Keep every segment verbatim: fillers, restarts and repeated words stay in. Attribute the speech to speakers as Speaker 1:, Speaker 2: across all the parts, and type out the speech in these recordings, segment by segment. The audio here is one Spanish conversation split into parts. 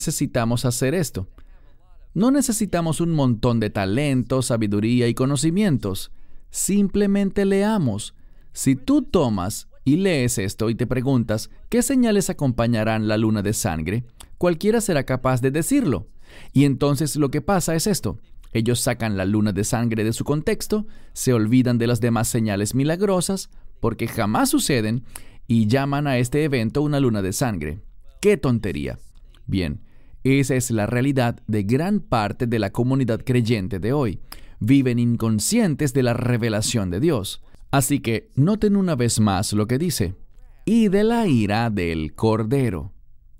Speaker 1: necesitamos hacer esto. No necesitamos un montón de talento, sabiduría y conocimientos. Simplemente leamos. Si tú tomas y lees esto y te preguntas, ¿qué señales acompañarán la luna de sangre?, cualquiera será capaz de decirlo. Y entonces lo que pasa es esto. Ellos sacan la luna de sangre de su contexto, se olvidan de las demás señales milagrosas, porque jamás suceden, y llaman a este evento una luna de sangre. ¡Qué tontería! Bien, esa es la realidad de gran parte de la comunidad creyente de hoy. Viven inconscientes de la revelación de Dios. Así que noten una vez más lo que dice. Y de la ira del Cordero.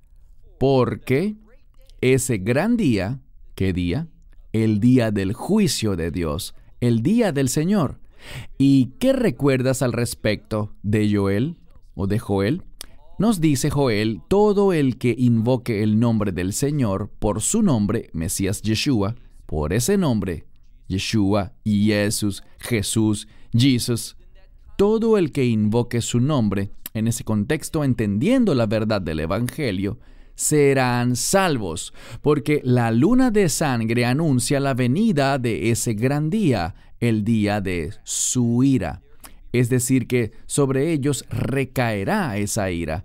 Speaker 1: Porque ese gran día, ¿qué día? El día del juicio de Dios, el día del Señor. ¿Y qué recuerdas al respecto de Joel o de Joel? Nos dice Joel, todo el que invoque el nombre del Señor por su nombre, Mesías Yeshua, por ese nombre, Yeshua, Jesús, Jesús, Jesus, todo el que invoque su nombre, en ese contexto entendiendo la verdad del Evangelio, serán salvos, porque la luna de sangre anuncia la venida de ese gran día, el día de su ira. Es decir, que sobre ellos recaerá esa ira.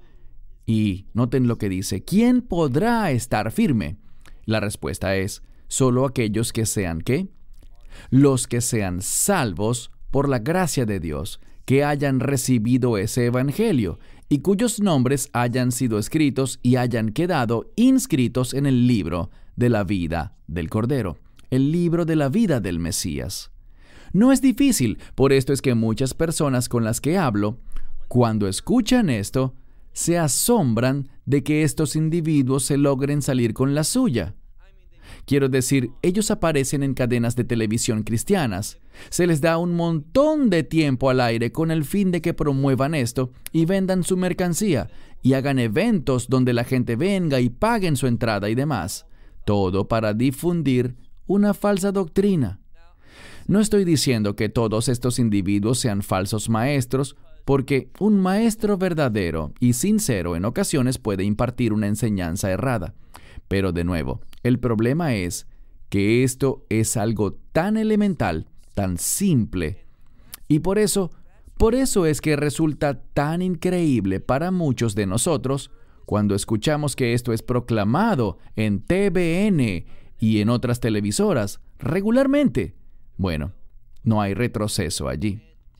Speaker 1: Y noten lo que dice, ¿quién podrá estar firme? La respuesta es, solo aquellos que sean, ¿qué? Los que sean salvos por la gracia de Dios, que hayan recibido ese evangelio y cuyos nombres hayan sido escritos y hayan quedado inscritos en el libro de la vida del Cordero, el libro de la vida del Mesías. No es difícil, por esto es que muchas personas con las que hablo, cuando escuchan esto, se asombran de que estos individuos se logren salir con la suya. Quiero decir, ellos aparecen en cadenas de televisión cristianas. Se les da un montón de tiempo al aire con el fin de que promuevan esto y vendan su mercancía y hagan eventos donde la gente venga y paguen su entrada y demás. Todo para difundir una falsa doctrina. No estoy diciendo que todos estos individuos sean falsos maestros, porque un maestro verdadero y sincero en ocasiones puede impartir una enseñanza errada. Pero de nuevo, el problema es que esto es algo tan elemental, tan simple, y por eso, por eso es que resulta tan increíble para muchos de nosotros cuando escuchamos que esto es proclamado en T V N y en otras televisoras regularmente. Bueno, no hay retroceso allí.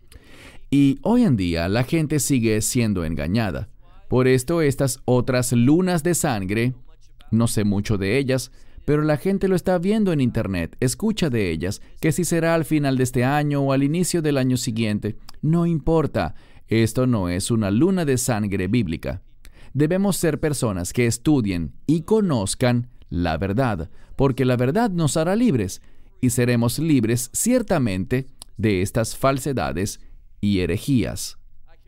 Speaker 1: Y hoy en día la gente sigue siendo engañada. Por esto estas otras lunas de sangre, no sé mucho de ellas, pero la gente lo está viendo en internet, escucha de ellas, que si será al final de este año o al inicio del año siguiente, no importa, esto no es una luna de sangre bíblica. Debemos ser personas que estudien y conozcan la verdad, porque la verdad nos hará libres, y seremos libres ciertamente de estas falsedades y herejías.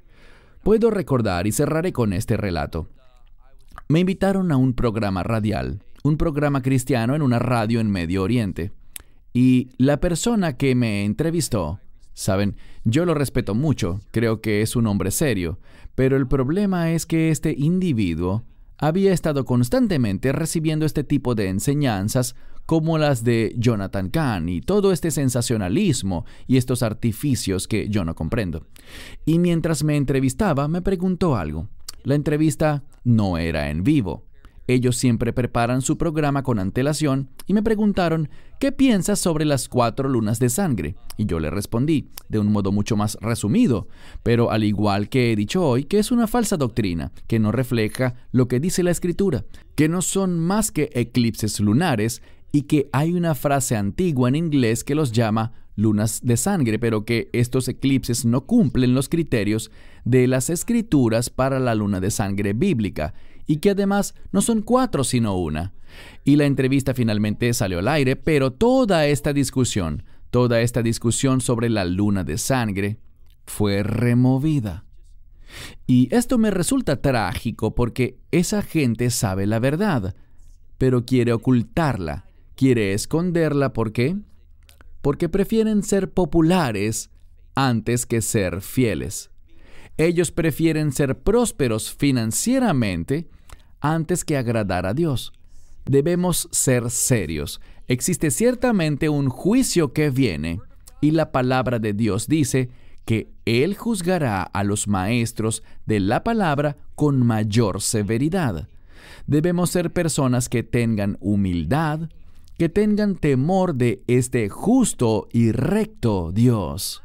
Speaker 1: Puedo recordar, y cerraré con este relato. Me invitaron a un programa radial, un programa cristiano en una radio en Medio Oriente. Y la persona que me entrevistó, saben, yo lo respeto mucho, creo que es un hombre serio, pero el problema es que este individuo había estado constantemente recibiendo este tipo de enseñanzas como las de Jonathan Cahn y todo este sensacionalismo y estos artificios que yo no comprendo. Y mientras me entrevistaba, me preguntó algo. La entrevista no era en vivo. Ellos siempre preparan su programa con antelación y me preguntaron, ¿qué piensas sobre las cuatro lunas de sangre? Y yo le respondí, de un modo mucho más resumido, pero al igual que he dicho hoy, que es una falsa doctrina, que no refleja lo que dice la Escritura, que no son más que eclipses lunares y que hay una frase antigua en inglés que los llama lunas de sangre, pero que estos eclipses no cumplen los criterios de las Escrituras para la luna de sangre bíblica, y que además no son cuatro sino una. Y la entrevista finalmente salió al aire, pero toda esta discusión, toda esta discusión sobre la luna de sangre fue removida. Y esto me resulta trágico porque esa gente sabe la verdad, pero quiere ocultarla, quiere esconderla. ¿Por qué? Porque prefieren ser populares antes que ser fieles. Ellos prefieren ser prósperos financieramente antes que agradar a Dios. Debemos ser serios. Existe ciertamente un juicio que viene, y la palabra de Dios dice que Él juzgará a los maestros de la palabra con mayor severidad. Debemos ser personas que tengan humildad, que tengan temor de este justo y recto Dios.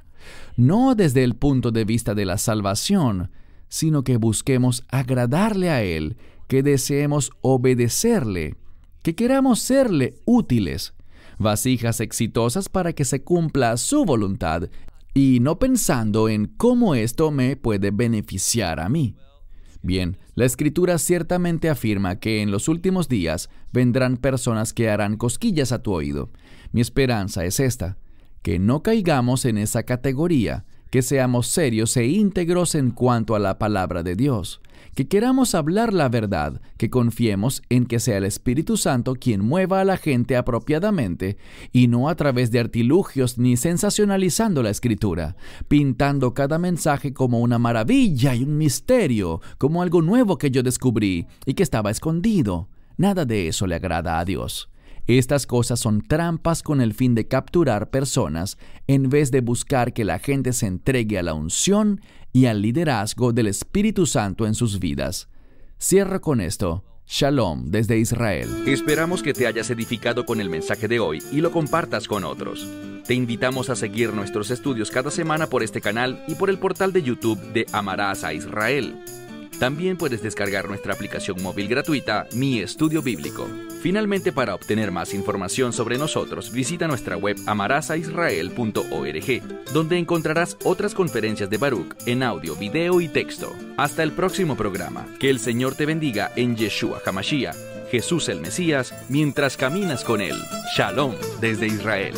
Speaker 1: No desde el punto de vista de la salvación, sino que busquemos agradarle a Él, que deseemos obedecerle, que queramos serle útiles, vasijas exitosas para que se cumpla su voluntad, y no pensando en cómo esto me puede beneficiar a mí. Bien, la Escritura ciertamente afirma que en los últimos días vendrán personas que harán cosquillas a tu oído. Mi esperanza es esta, que no caigamos en esa categoría, que seamos serios e íntegros en cuanto a la palabra de Dios, que queramos hablar la verdad, que confiemos en que sea el Espíritu Santo quien mueva a la gente apropiadamente y no a través de artilugios ni sensacionalizando la Escritura, pintando cada mensaje como una maravilla y un misterio, como algo nuevo que yo descubrí y que estaba escondido. Nada de eso le agrada a Dios. Estas cosas son trampas con el fin de capturar personas en vez de buscar que la gente se entregue a la unción y al liderazgo del Espíritu Santo en sus vidas. Cierro con esto. Shalom desde Israel.
Speaker 2: Esperamos que te hayas edificado con el mensaje de hoy y lo compartas con otros. Te invitamos a seguir nuestros estudios cada semana por este canal y por el portal de YouTube de Amarás a Israel. También puedes descargar nuestra aplicación móvil gratuita, Mi Estudio Bíblico. Finalmente, para obtener más información sobre nosotros, visita nuestra web amarás a israel punto org, donde encontrarás otras conferencias de Baruch en audio, video y texto. Hasta el próximo programa. Que el Señor te bendiga en Yeshua HaMashiach, Jesús el Mesías, mientras caminas con Él. Shalom desde Israel.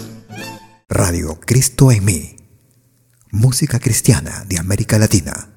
Speaker 3: Radio Cristo en mí. Música cristiana de América Latina.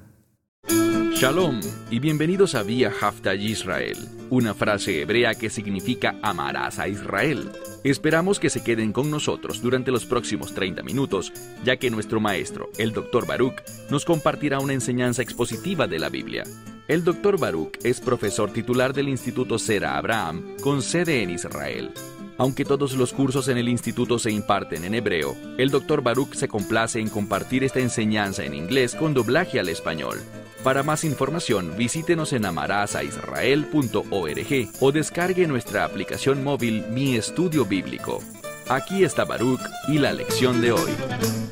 Speaker 2: Shalom y bienvenidos a Vía Hafta Yisrael, una frase hebrea que significa amarás a Israel. Esperamos que se queden con nosotros durante los próximos treinta minutos, ya que nuestro maestro, el doctor Baruch, nos compartirá una enseñanza expositiva de la Biblia. El doctor Baruch es profesor titular del Instituto Sera Abraham, con sede en Israel. Aunque todos los cursos en el instituto se imparten en hebreo, el doctor Baruch se complace en compartir esta enseñanza en inglés con doblaje al español. Para más información, visítenos en amarás a israel punto org o descargue nuestra aplicación móvil Mi Estudio Bíblico. Aquí está Baruch y la lección de hoy.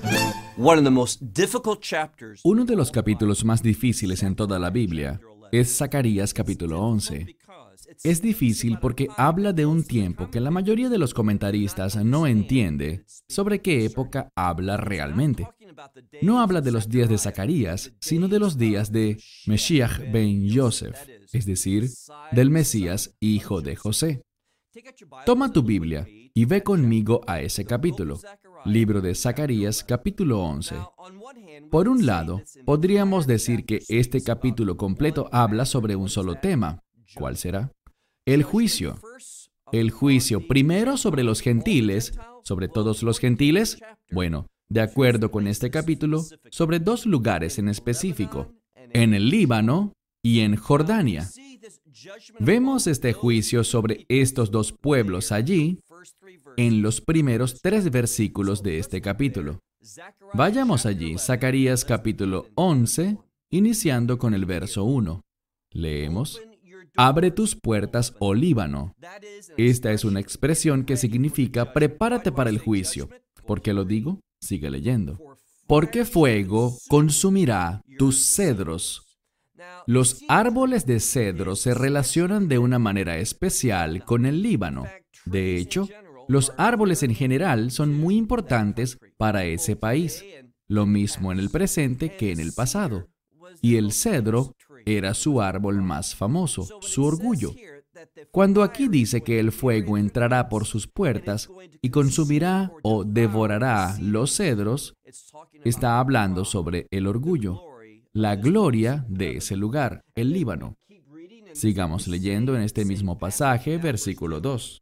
Speaker 1: Uno de los capítulos más difíciles en toda la Biblia es Zacarías capítulo once. Es difícil porque habla de un tiempo que la mayoría de los comentaristas no entiende sobre qué época habla realmente. No habla de los días de Zacarías, sino de los días de Meshiach ben Yosef, es decir, del Mesías, hijo de José. Toma tu Biblia y ve conmigo a ese capítulo, libro de Zacarías, capítulo once. Por un lado, podríamos decir que este capítulo completo habla sobre un solo tema. ¿Cuál será? El juicio. El juicio primero sobre los gentiles, sobre todos los gentiles. Bueno, de acuerdo con este capítulo, sobre dos lugares en específico, en el Líbano y en Jordania. Vemos este juicio sobre estos dos pueblos allí en los primeros tres versículos de este capítulo. Vayamos allí, Zacarías capítulo once, iniciando con el verso uno. Leemos: Abre tus puertas, oh Líbano. Esta es una expresión que significa prepárate para el juicio. ¿Por qué lo digo? Sigue leyendo. Porque fuego consumirá tus cedros. Los árboles de cedro se relacionan de una manera especial con el Líbano. De hecho, los árboles en general son muy importantes para ese país, lo mismo en el presente que en el pasado. Y el cedro era su árbol más famoso, su orgullo. Cuando aquí dice que el fuego entrará por sus puertas y consumirá o devorará los cedros, está hablando sobre el orgullo, la gloria de ese lugar, el Líbano. Sigamos leyendo en este mismo pasaje, versículo dos.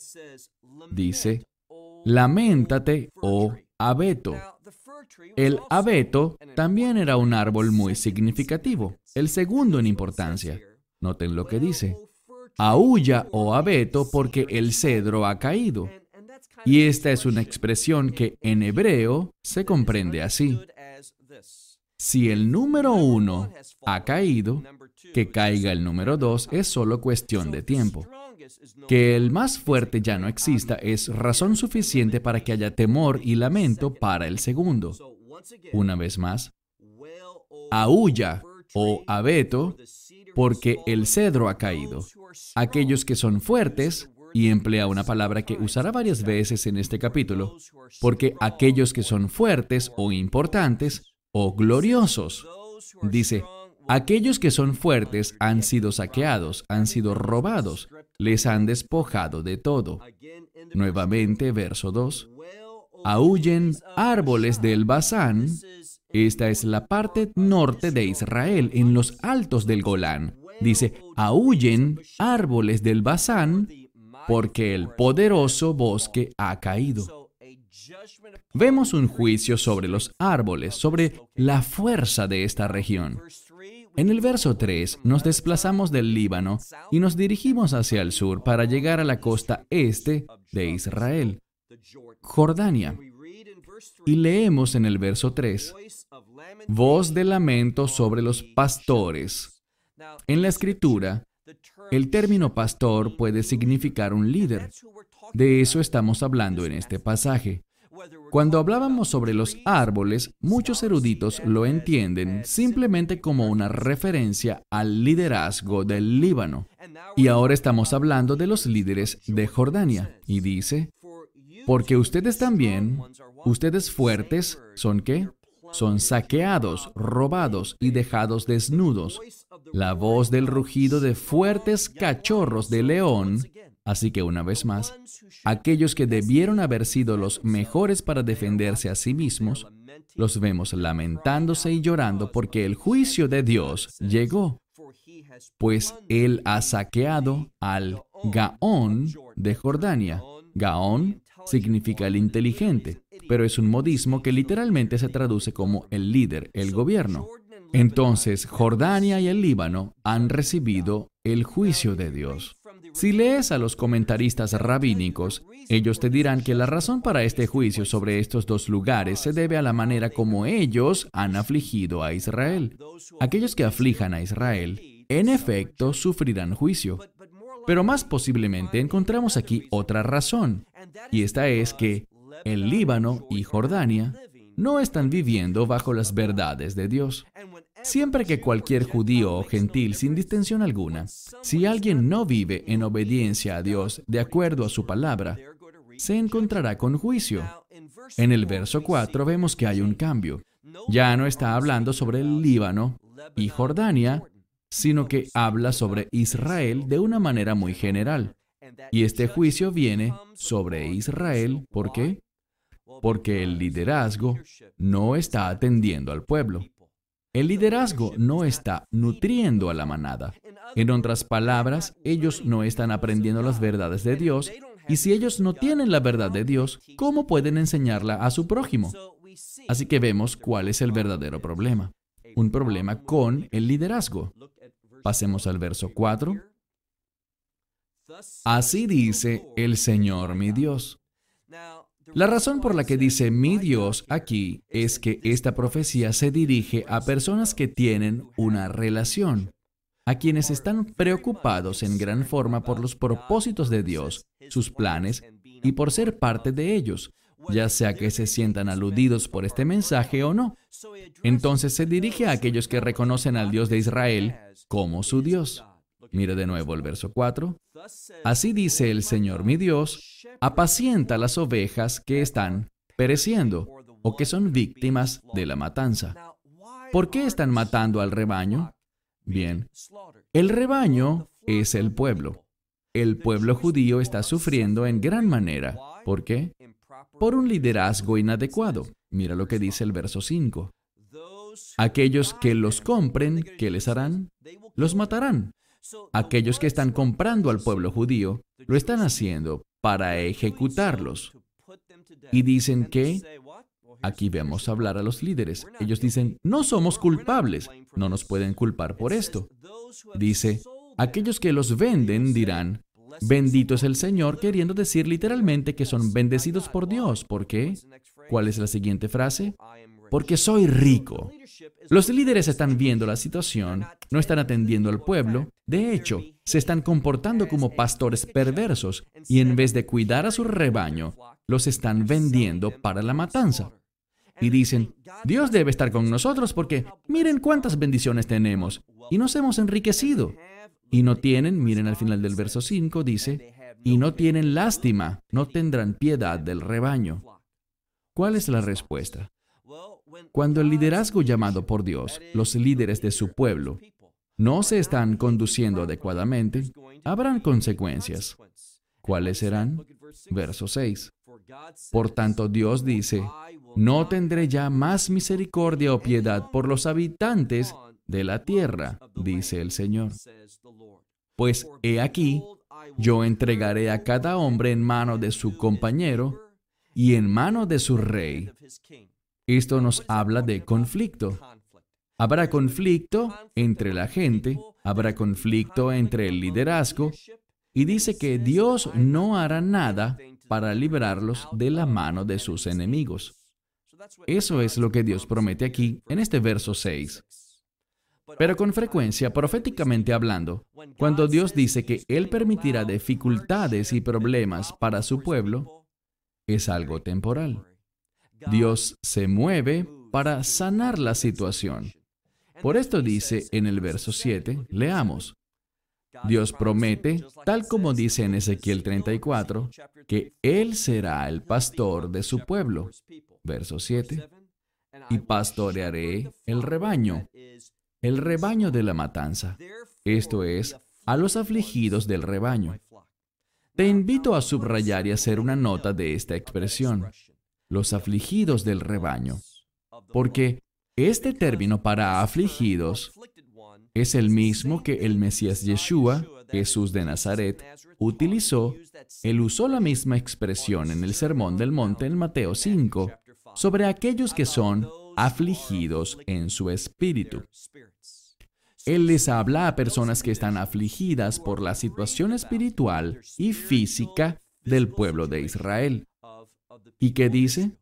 Speaker 1: Dice: Lamentate, oh abeto. El abeto también era un árbol muy significativo, el segundo en importancia. Noten lo que dice: aúlla o abeto porque el cedro ha caído. Y esta es una expresión que en hebreo se comprende así. Si el número uno ha caído, que caiga el número dos es solo cuestión de tiempo. Que el más fuerte ya no exista es razón suficiente para que haya temor y lamento para el segundo. Una vez más, aúlla o abeto porque el cedro ha caído. Aquellos que son fuertes, y emplea una palabra que usará varias veces en este capítulo, porque aquellos que son fuertes o importantes o gloriosos, dice, aquellos que son fuertes han sido saqueados, han sido robados, les han despojado de todo. Nuevamente, verso dos. Aúllen árboles del Basán. Esta es la parte norte de Israel, en los altos del Golán. Dice, aúllen árboles del Basán, porque el poderoso bosque ha caído. Vemos un juicio sobre los árboles, sobre la fuerza de esta región. En el verso tres, nos desplazamos del Líbano y nos dirigimos hacia el sur para llegar a la costa este de Israel, Jordania. Y leemos en el verso tres, voz de lamento sobre los pastores. En la Escritura, el término pastor puede significar un líder. De eso estamos hablando en este pasaje. Cuando hablábamos sobre los árboles, muchos eruditos lo entienden simplemente como una referencia al liderazgo del Líbano. Y ahora estamos hablando de los líderes de Jordania. Y dice, porque ustedes también, ustedes fuertes, ¿son qué? Son saqueados, robados y dejados desnudos. La voz del rugido de fuertes cachorros de león. Así que una vez más, aquellos que debieron haber sido los mejores para defenderse a sí mismos, los vemos lamentándose y llorando porque el juicio de Dios llegó. Pues Él ha saqueado al Gaón de Jordania. Gaón significa el inteligente, pero es un modismo que literalmente se traduce como el líder, el gobierno. Entonces, Jordania y el Líbano han recibido el juicio de Dios. Si lees a los comentaristas rabínicos, ellos te dirán que la razón para este juicio sobre estos dos lugares se debe a la manera como ellos han afligido a Israel. Aquellos que aflijan a Israel, en efecto, sufrirán juicio. Pero más posiblemente encontramos aquí otra razón, y esta es que el Líbano y Jordania no están viviendo bajo las verdades de Dios. Siempre que cualquier judío o gentil, sin distinción alguna, si alguien no vive en obediencia a Dios de acuerdo a su palabra, se encontrará con juicio. En el verso cuatro vemos que hay un cambio. Ya no está hablando sobre el Líbano y Jordania, sino que habla sobre Israel de una manera muy general. Y este juicio viene sobre Israel, ¿por qué? Porque el liderazgo no está atendiendo al pueblo. El liderazgo no está nutriendo a la manada. En otras palabras, ellos no están aprendiendo las verdades de Dios, y si ellos no tienen la verdad de Dios, ¿cómo pueden enseñarla a su prójimo? Así que vemos cuál es el verdadero problema. Un problema con el liderazgo. Pasemos al verso cuatro. Así dice el Señor mi Dios. La razón por la que dice mi Dios aquí es que esta profecía se dirige a personas que tienen una relación, a quienes están preocupados en gran forma por los propósitos de Dios, sus planes y por ser parte de ellos, ya sea que se sientan aludidos por este mensaje o no. Entonces se dirige a aquellos que reconocen al Dios de Israel como su Dios. Mira de nuevo el verso cuatro. Así dice el Señor mi Dios, apacienta las ovejas que están pereciendo o que son víctimas de la matanza. ¿Por qué están matando al rebaño? Bien, el rebaño es el pueblo. El pueblo judío está sufriendo en gran manera. ¿Por qué? Por un liderazgo inadecuado. Mira lo que dice el verso cinco. Aquellos que los compren, ¿qué les harán? Los matarán. Aquellos que están comprando al pueblo judío lo están haciendo para ejecutarlos. Y dicen que, aquí vemos hablar a los líderes, ellos dicen, no somos culpables, no nos pueden culpar por esto. Dice, Aquellos que los venden dirán, bendito es el Señor, queriendo decir literalmente que son bendecidos por Dios. ¿Por qué? ¿Cuál es la siguiente frase? Porque soy rico. Los líderes están viendo la situación, no están atendiendo al pueblo. De hecho, se están comportando como pastores perversos y en vez de cuidar a su rebaño, los están vendiendo para la matanza. Y dicen, Dios debe estar con nosotros porque miren cuántas bendiciones tenemos y nos hemos enriquecido. Y no tienen, miren al final del verso cinco, dice, y no tienen lástima, no tendrán piedad del rebaño. ¿Cuál es la respuesta? Cuando el liderazgo llamado por Dios, los líderes de su pueblo, no se están conduciendo adecuadamente, habrán consecuencias. ¿Cuáles serán? Verso seis. Por tanto, Dios dice, no tendré ya más misericordia o piedad por los habitantes de la tierra, dice el Señor. Pues he aquí, yo entregaré a cada hombre en mano de su compañero y en mano de su rey. Esto nos habla de conflicto. Habrá conflicto entre la gente, habrá conflicto entre el liderazgo, y dice que Dios no hará nada para librarlos de la mano de sus enemigos. Eso es lo que Dios promete aquí en este verso seis. Pero con frecuencia, proféticamente hablando, cuando Dios dice que Él permitirá dificultades y problemas para su pueblo, es algo temporal. Dios se mueve para sanar la situación. Por esto dice en el verso siete, leamos. Dios promete, tal como dice en Ezequiel treinta y cuatro, que Él será el pastor de su pueblo. Verso siete. Y pastorearé el rebaño, el rebaño de la matanza. Esto es, a los afligidos del rebaño. Te invito a subrayar y hacer una nota de esta expresión, los afligidos del rebaño, porque este término para afligidos es el mismo que el Mesías Yeshua, Jesús de Nazaret, utilizó. Él usó la misma expresión en el Sermón del Monte en Mateo cinco, sobre aquellos que son afligidos en su espíritu. Él les habla a personas que están afligidas por la situación espiritual y física del pueblo de Israel. ¿Y qué dice?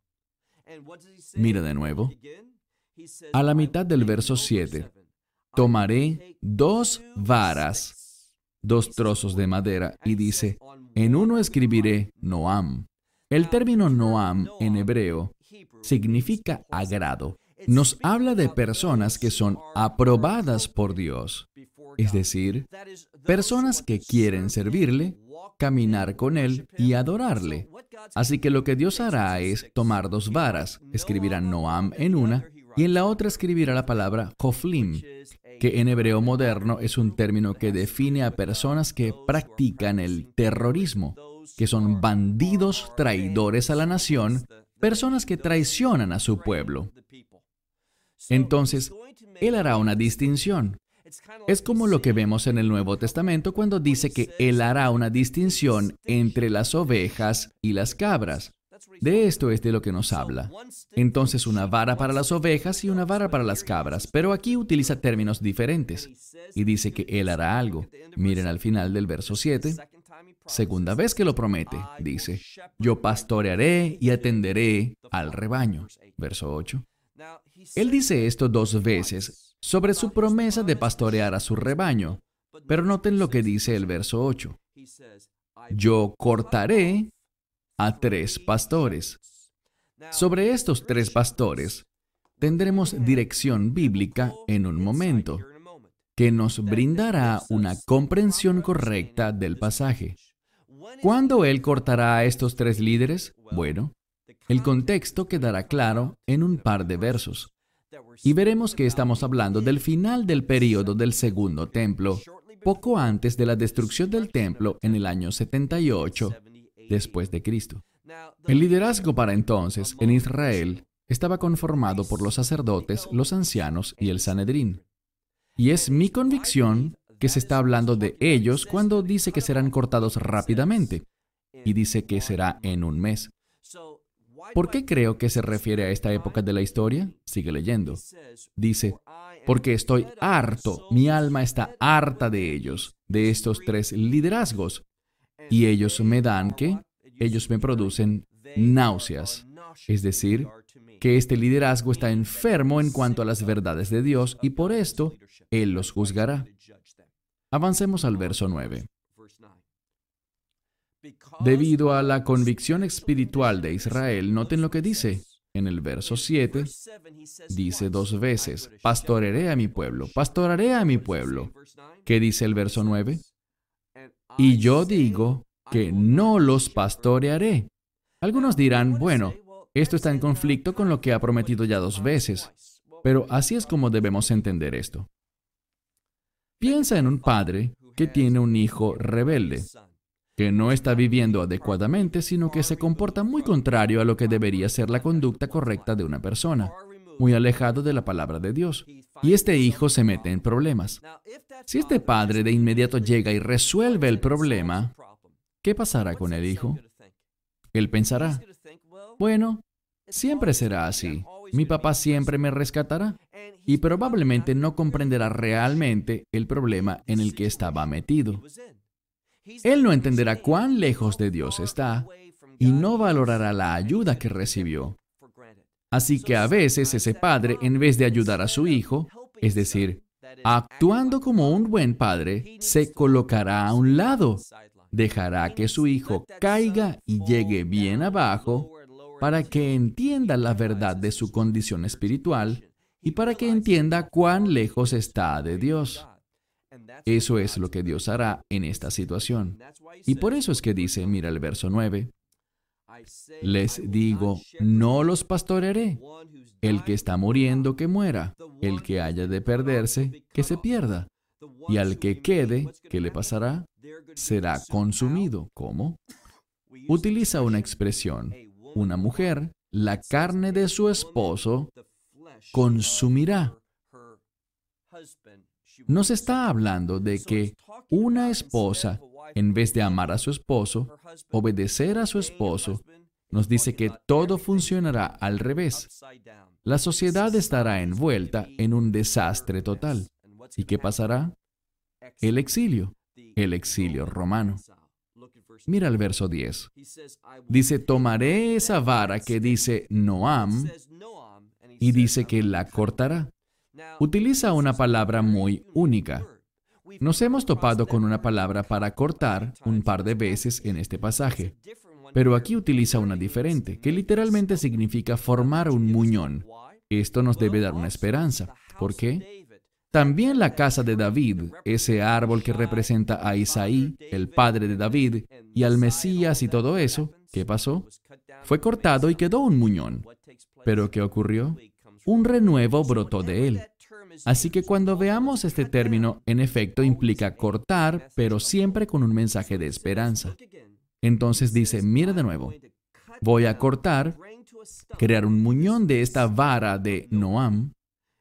Speaker 1: Mira de nuevo. A la mitad del verso siete. Tomaré dos varas, dos trozos de madera, y dice, en uno escribiré Noam. El término Noam en hebreo significa agrado. Nos habla de personas que son aprobadas por Dios, es decir, personas que quieren servirle, caminar con Él y adorarle. Así que lo que Dios hará es tomar dos varas, escribirá Noam en una, y en la otra escribirá la palabra Joflim, que en hebreo moderno es un término que define a personas que practican el terrorismo, que son bandidos traidores a la nación, personas que traicionan a su pueblo. Entonces, Él hará una distinción. Es como lo que vemos en el Nuevo Testamento cuando dice que Él hará una distinción entre las ovejas y las cabras. De esto es de lo que nos habla. Entonces, una vara para las ovejas y una vara para las cabras, pero aquí utiliza términos diferentes y dice que Él hará algo. Miren al final del verso siete. Segunda vez que lo promete, dice, yo pastorearé y atenderé al rebaño. Verso ocho. Él dice esto dos veces sobre su promesa de pastorear a su rebaño, pero noten lo que dice el verso ocho. Yo cortaré a tres pastores. Sobre estos tres pastores tendremos dirección bíblica en un momento, que nos brindará una comprensión correcta del pasaje. ¿Cuándo Él cortará a estos tres líderes? Bueno, el contexto quedará claro en un par de versos. Y veremos que estamos hablando del final del período del segundo templo, poco antes de la destrucción del templo en el año setenta y ocho después de Cristo. El liderazgo para entonces en Israel estaba conformado por los sacerdotes, los ancianos y el Sanedrín. Y es mi convicción que se está hablando de ellos cuando dice que serán cortados rápidamente, y dice que será en un mes. ¿Por qué creo que se refiere a esta época de la historia? Sigue leyendo. Dice, porque estoy harto, mi alma está harta de ellos, de estos tres liderazgos. Y ellos me dan, ¿qué? Ellos me producen náuseas. Es decir, que este liderazgo está enfermo en cuanto a las verdades de Dios y por esto Él los juzgará. Avancemos al verso nueve. Debido a la convicción espiritual de Israel, noten lo que dice. En el verso siete, dice dos veces, pastorearé a mi pueblo, pastoraré a mi pueblo. ¿Qué dice el verso nueve? Y yo digo que no los pastorearé. Algunos dirán, bueno, esto está en conflicto con lo que ha prometido ya dos veces. Pero así es como debemos entender esto. Piensa en un padre que tiene un hijo rebelde, que no está viviendo adecuadamente, sino que se comporta muy contrario a lo que debería ser la conducta correcta de una persona, muy alejado de la palabra de Dios. Y este hijo se mete en problemas. Si este padre de inmediato llega y resuelve el problema, ¿qué pasará con el hijo? Él pensará, bueno, siempre será así. Mi papá siempre me rescatará. Y probablemente no comprenderá realmente el problema en el que estaba metido. Él no entenderá cuán lejos de Dios está y no valorará la ayuda que recibió. Así que a veces ese padre, en vez de ayudar a su hijo, es decir, actuando como un buen padre, se colocará a un lado. Dejará que su hijo caiga y llegue bien abajo para que entienda la verdad de su condición espiritual y para que entienda cuán lejos está de Dios. Eso es lo que Dios hará en esta situación. Y por eso es que dice, mira el verso nueve, les digo, no los pastorearé. El que está muriendo, que muera. El que haya de perderse, que se pierda. Y al que quede, ¿qué le pasará? Será consumido. ¿Cómo? Utiliza una expresión. Una mujer, la carne de su esposo, consumirá. No se está hablando de que una esposa, en vez de amar a su esposo, obedecer a su esposo, nos dice que todo funcionará al revés. La sociedad estará envuelta en un desastre total. ¿Y qué pasará? El exilio, el exilio romano. Mira el verso diez. Dice, tomaré esa vara que dice Noam y dice que la cortará. Utiliza una palabra muy única. Nos hemos topado con una palabra para cortar un par de veces en este pasaje, pero aquí utiliza una diferente, que literalmente significa formar un muñón. Esto nos debe dar una esperanza. ¿Por qué? También la casa de David, ese árbol que representa a Isaí, el padre de David, y al Mesías y todo eso, ¿qué pasó? Fue cortado y quedó un muñón. ¿Pero qué ocurrió? Un renuevo brotó de él. Así que cuando veamos este término, en efecto implica cortar, pero siempre con un mensaje de esperanza. Entonces dice, mira de nuevo, voy a cortar, crear un muñón de esta vara de Noam,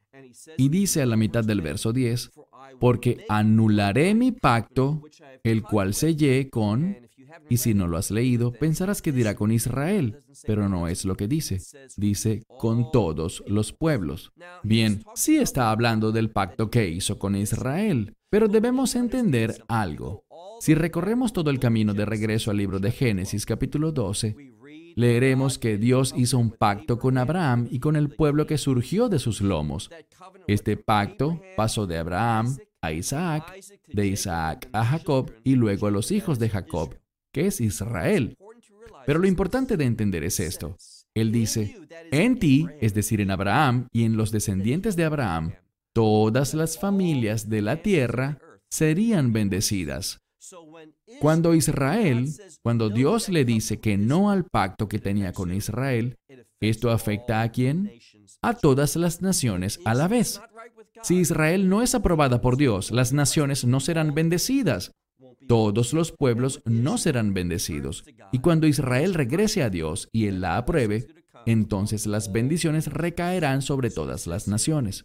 Speaker 1: y dice a la mitad del verso diez, porque anularé mi pacto, el cual sellé con, y si no lo has leído, pensarás que dirá con Israel, pero no es lo que dice. Dice, con todos los pueblos. Bien, sí está hablando del pacto que hizo con Israel, pero debemos entender algo. Si recorremos todo el camino de regreso al libro de Génesis, capítulo doce, leeremos que Dios hizo un pacto con Abraham y con el pueblo que surgió de sus lomos. Este pacto pasó de Abraham a Isaac, de Isaac a Jacob y luego a los hijos de Jacob, que es Israel. Pero lo importante de entender es esto. Él dice, en ti, es decir, en Abraham y en los descendientes de Abraham, todas las familias de la tierra serían bendecidas. Cuando Israel, cuando Dios le dice que no al pacto que tenía con Israel, ¿esto afecta a quién? A todas las naciones a la vez. Si Israel no es aprobada por Dios, las naciones no serán bendecidas. Todos los pueblos no serán bendecidos. Y cuando Israel regrese a Dios y Él la apruebe, entonces las bendiciones recaerán sobre todas las naciones.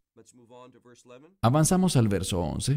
Speaker 1: Avanzamos al verso once.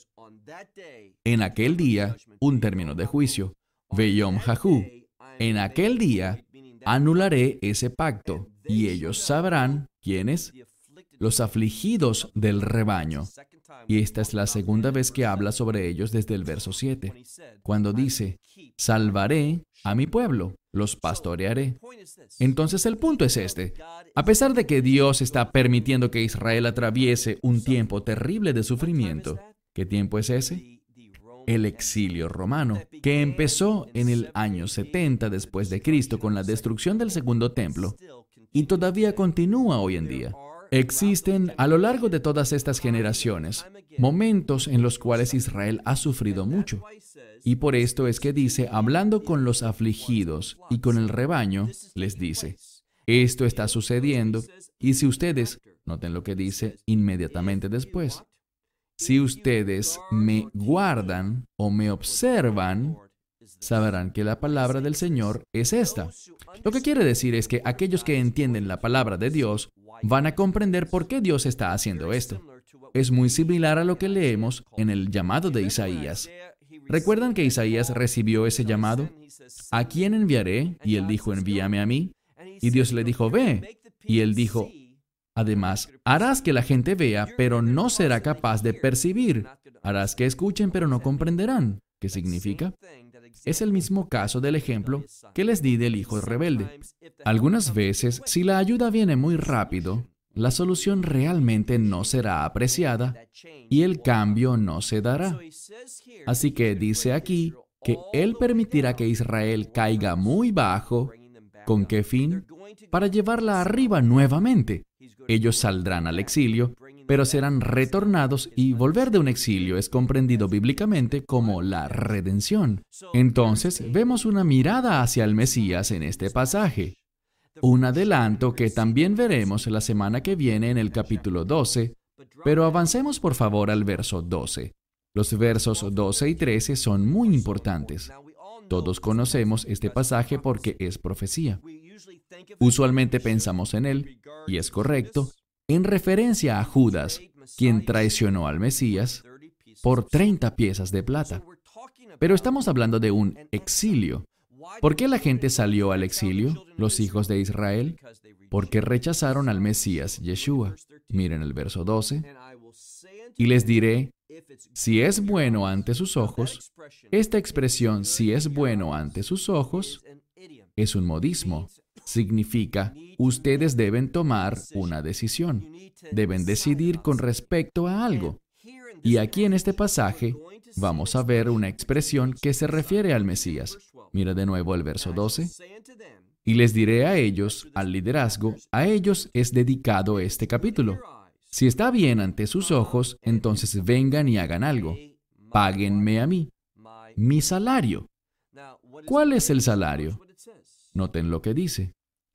Speaker 1: En aquel día, un término de juicio. Veyom Jahu. En aquel día, anularé ese pacto, y ellos sabrán, ¿quiénes? los afligidos del rebaño. Y esta es la segunda vez que habla sobre ellos desde el verso siete, cuando dice, salvaré a mi pueblo, los pastorearé. Entonces el punto es este. A pesar de que Dios está permitiendo que Israel atraviese un tiempo terrible de sufrimiento, ¿qué tiempo es ese? El exilio romano, que empezó en el año setenta después de Cristo con la destrucción del segundo templo y todavía continúa hoy en día. Existen a lo largo de todas estas generaciones momentos en los cuales Israel ha sufrido mucho. Y por esto es que dice, hablando con los afligidos y con el rebaño, les dice, esto está sucediendo, y si ustedes, noten lo que dice inmediatamente después, si ustedes me guardan o me observan, sabrán que la palabra del Señor es esta. Lo que quiere decir es que aquellos que entienden la palabra de Dios van a comprender por qué Dios está haciendo esto. Es muy similar a lo que leemos en el llamado de Isaías. ¿Recuerdan que Isaías recibió ese llamado? ¿A quién enviaré? Y él dijo, envíame a mí. Y Dios le dijo, ve. Y él dijo, además, harás que la gente vea, pero no será capaz de percibir. Harás que escuchen, pero no comprenderán. ¿Qué significa? Es el mismo caso del ejemplo que les di del hijo rebelde. Algunas veces, si la ayuda viene muy rápido, la solución realmente no será apreciada y el cambio no se dará. Así que dice aquí que Él permitirá que Israel caiga muy bajo. ¿Con qué fin? Para llevarla arriba nuevamente. Ellos saldrán al exilio, pero serán retornados y volver de un exilio es comprendido bíblicamente como la redención. Entonces, vemos una mirada hacia el Mesías en este pasaje. Un adelanto que también veremos la semana que viene en el capítulo doce, pero avancemos por favor al verso doce. Los versos doce y trece son muy importantes. Todos conocemos este pasaje porque es profecía. Usualmente pensamos en él, y es correcto, en referencia a Judas, quien traicionó al Mesías por treinta piezas de plata. Pero estamos hablando de un exilio. ¿Por qué la gente salió al exilio, los hijos de Israel? Porque rechazaron al Mesías Yeshua. Miren el verso doce. Y les diré, si es bueno ante sus ojos, esta expresión, si es bueno ante sus ojos, es un modismo. Significa, ustedes deben tomar una decisión. Deben decidir con respecto a algo. Y aquí en este pasaje vamos a ver una expresión que se refiere al Mesías. Mira de nuevo el verso doce. Y les diré a ellos, al liderazgo, a ellos es dedicado este capítulo. Si está bien ante sus ojos, entonces vengan y hagan algo. Páguenme a mí. Mi salario. ¿Cuál es el salario? Noten lo que dice.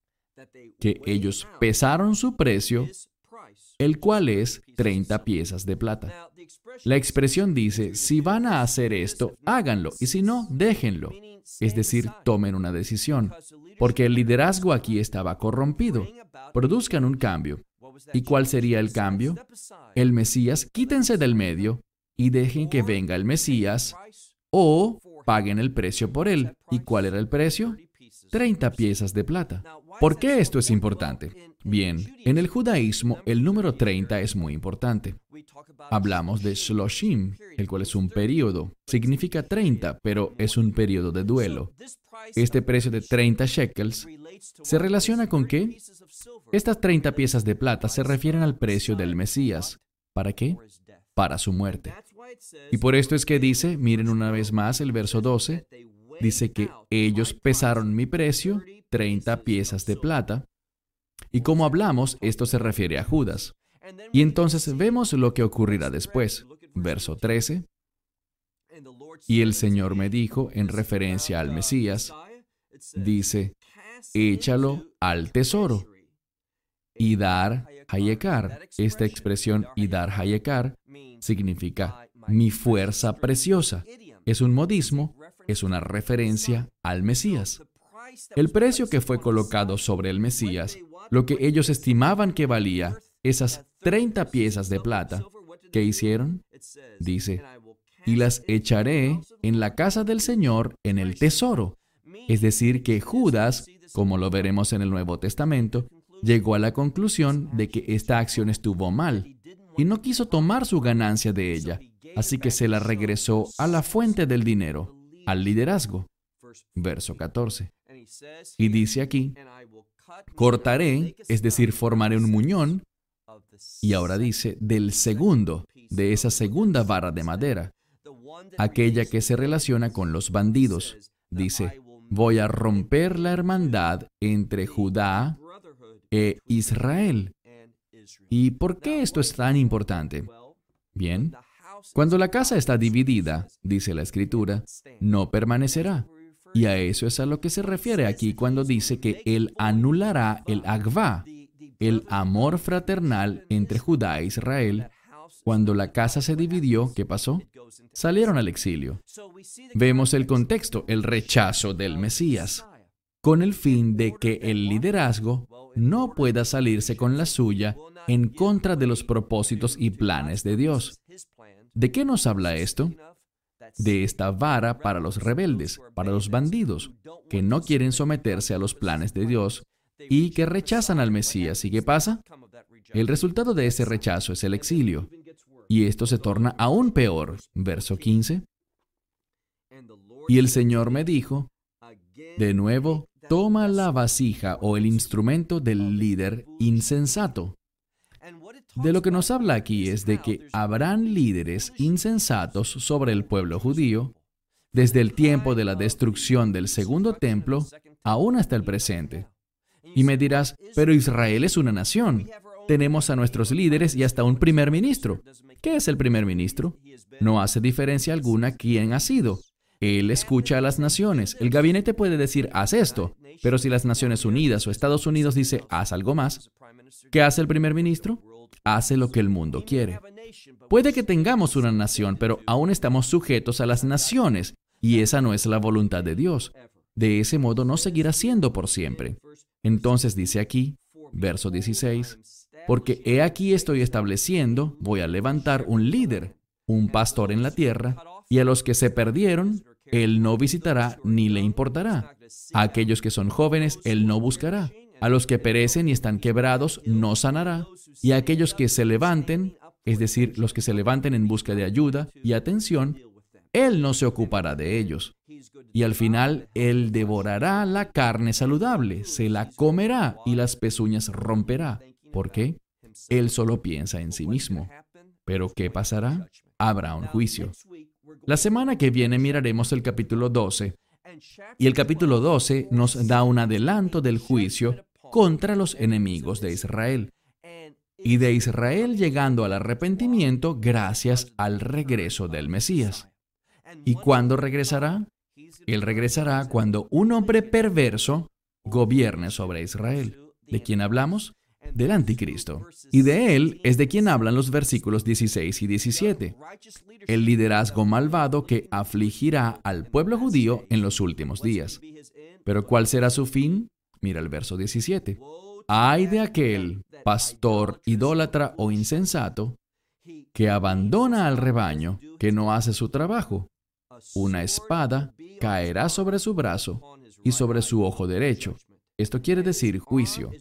Speaker 1: Que ellos pesaron su precio, el cual es treinta piezas de plata. La expresión dice, si van a hacer esto, háganlo, y si no, déjenlo. Es decir, tomen una decisión, porque el liderazgo aquí estaba corrompido. Produzcan un cambio. ¿Y cuál sería el cambio? El Mesías, quítense del medio y dejen que venga el Mesías, o paguen el precio por él. ¿Y cuál era el precio? treinta piezas de plata. ¿Por qué esto es importante? Bien, en el judaísmo el número treinta es muy importante. Hablamos de Shloshim, el cual es un período. Significa treinta, pero es un período de duelo. Este precio de treinta shekels se relaciona con ¿qué? Estas treinta piezas de plata se refieren al precio del Mesías. ¿Para qué? Para su muerte. Y por esto es que dice, miren una vez más el verso doce, dice que ellos pesaron mi precio, treinta piezas de plata. Y como hablamos, esto se refiere a Judas. Y entonces vemos lo que ocurrirá después. Verso trece. Y el Señor me dijo, en referencia al Mesías, dice, échalo al tesoro. Idar Hayekar. Esta expresión Idar Hayekar significa mi fuerza preciosa. Es un modismo, es una referencia al Mesías. El precio que fue colocado sobre el Mesías, lo que ellos estimaban que valía, esas treinta piezas de plata, ¿qué hicieron? Dice, y las echaré en la casa del Señor en el tesoro. Es decir, que Judas, como lo veremos en el Nuevo Testamento, llegó a la conclusión de que esta acción estuvo mal y no quiso tomar su ganancia de ella, así que se la regresó a la fuente del dinero, al liderazgo. Verso catorce. Y dice aquí, cortaré, es decir, formaré un muñón, y ahora dice, del segundo, de esa segunda vara de madera, aquella que se relaciona con los bandidos. Dice, voy a romper la hermandad entre Judá e Israel. ¿Y por qué esto es tan importante? Bien, cuando la casa está dividida, dice la Escritura, no permanecerá. Y a eso es a lo que se refiere aquí cuando dice que Él anulará el agvá, el amor fraternal entre Judá e Israel. Cuando la casa se dividió, ¿qué pasó? Salieron al exilio. Vemos el contexto, el rechazo del Mesías, con el fin de que el liderazgo no pueda salirse con la suya en contra de los propósitos y planes de Dios. ¿De qué nos habla esto? De esta vara para los rebeldes, para los bandidos, que no quieren someterse a los planes de Dios y que rechazan al Mesías. ¿Y qué pasa? El resultado de ese rechazo es el exilio. Y esto se torna aún peor. Verso quince. Y el Señor me dijo, de nuevo, toma la vasija o el instrumento del líder insensato. De lo que nos habla aquí es de que habrán líderes insensatos sobre el pueblo judío desde el tiempo de la destrucción del segundo templo aún hasta el presente. Y me dirás, pero Israel es una nación. Tenemos a nuestros líderes y hasta un primer ministro. ¿Qué es el primer ministro? No hace diferencia alguna quién ha sido. Él escucha a las naciones. El gabinete puede decir, haz esto. Pero si las Naciones Unidas o Estados Unidos dice, haz algo más, ¿qué hace el primer ministro? Hace lo que el mundo quiere. Puede que tengamos una nación, pero aún estamos sujetos a las naciones, y esa no es la voluntad de Dios. De ese modo no seguirá siendo por siempre. Entonces dice aquí, verso dieciséis, porque he aquí estoy estableciendo, voy a levantar un líder, un pastor en la tierra, y a los que se perdieron, él no visitará ni le importará. A aquellos que son jóvenes, él no buscará. A los que perecen y están quebrados, no sanará. Y a aquellos que se levanten, es decir, los que se levanten en busca de ayuda y atención, Él no se ocupará de ellos. Y al final, Él devorará la carne saludable, se la comerá y las pezuñas romperá. ¿Por qué? Él solo piensa en sí mismo. ¿Pero qué pasará? Habrá un juicio. La semana que viene miraremos el capítulo doce. Y el capítulo doce nos da un adelanto del juicio contra los enemigos de Israel. Y de Israel llegando al arrepentimiento gracias al regreso del Mesías. ¿Y cuándo regresará? Él regresará cuando un hombre perverso gobierne sobre Israel. ¿De quién hablamos? Del anticristo. Y de él es de quien hablan los versículos dieciséis y diecisiete. El liderazgo malvado que afligirá al pueblo judío en los últimos días. ¿Pero cuál será su fin? Mira el verso diecisiete. Ay de aquel pastor idólatra o insensato que abandona al rebaño, que no hace su trabajo. Una espada caerá sobre su brazo y sobre su ojo derecho. Esto quiere decir juicio.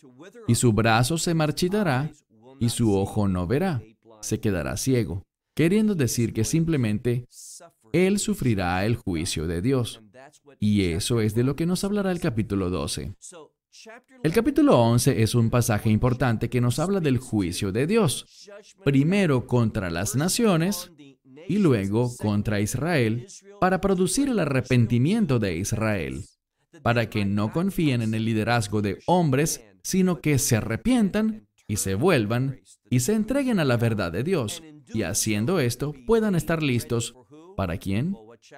Speaker 1: Y su brazo se marchitará y su ojo no verá. Se quedará ciego. Queriendo decir que simplemente él sufrirá el juicio de Dios. Y eso es de lo que nos hablará el capítulo doce. El capítulo once es un pasaje importante que nos habla del juicio de Dios. Primero contra las naciones y luego contra Israel para producir el arrepentimiento de Israel. Para que no confíen en el liderazgo de hombres, sino que se arrepientan y se vuelvan y se entreguen a la verdad de Dios. Y haciendo esto, puedan estar listos. ¿Para quién?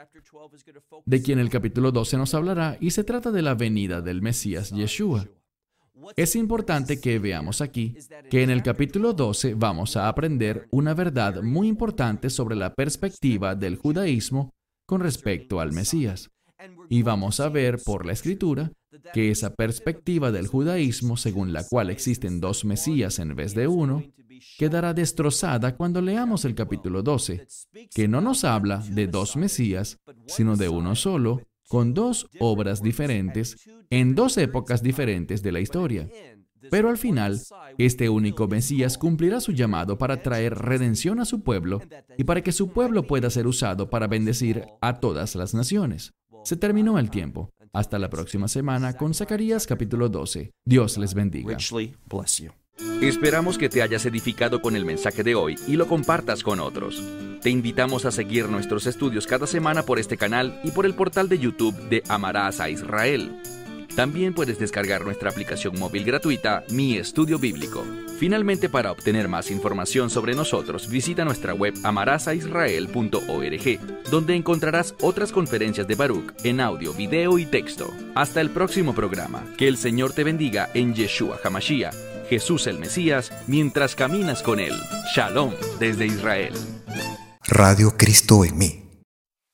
Speaker 1: De quien el capítulo doce nos hablará, y se trata de la venida del Mesías Yeshua. Es importante que veamos aquí que en el capítulo doce vamos a aprender una verdad muy importante sobre la perspectiva del judaísmo con respecto al Mesías. Y vamos a ver por la Escritura que esa perspectiva del judaísmo, según la cual existen dos Mesías en vez de uno, quedará destrozada cuando leamos el capítulo doce, que no nos habla de dos Mesías, sino de uno solo, con dos obras diferentes, en dos épocas diferentes de la historia. Pero al final, este único Mesías cumplirá su llamado para traer redención a su pueblo y para que su pueblo pueda ser usado para bendecir a todas las naciones. Se terminó el tiempo. Hasta la próxima semana con Zacarías capítulo doce. Dios les bendiga.
Speaker 2: Esperamos que te hayas edificado con el mensaje de hoy y lo compartas con otros. Te invitamos a seguir nuestros estudios cada semana por este canal y por el portal de YouTube de Amarás a Israel. También puedes descargar nuestra aplicación móvil gratuita, Mi Estudio Bíblico. Finalmente, para obtener más información sobre nosotros, visita nuestra web amarás a israel punto org, donde encontrarás otras conferencias de Baruch en audio, video y texto. Hasta el próximo programa. Que el Señor te bendiga en Yeshua HaMashiach, Jesús el Mesías, mientras caminas con Él. Shalom desde Israel.
Speaker 3: Radio Cristo en mí.